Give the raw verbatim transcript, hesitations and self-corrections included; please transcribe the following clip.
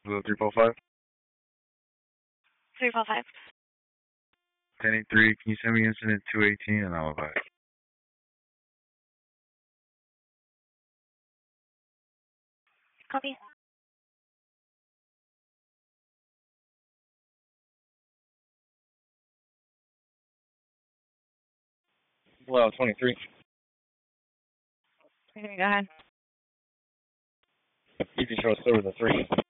Hello, three four five. three four five. ten eighty-three, can you send me incident two eighteen and I'll advise. Copy. Well, twenty-three. Okay, go ahead. You can show us over the three.